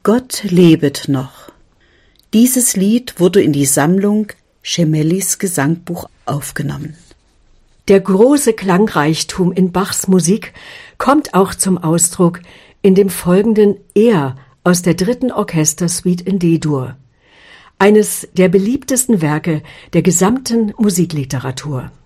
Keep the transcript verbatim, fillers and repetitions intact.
Gott lebet noch. Dieses Lied wurde in die Sammlung Gemellis Gesangbuch aufgenommen. Der große Klangreichtum in Bachs Musik kommt auch zum Ausdruck in dem folgenden Er aus der dritten Orchestersuite in D-Dur, eines der beliebtesten Werke der gesamten Musikliteratur.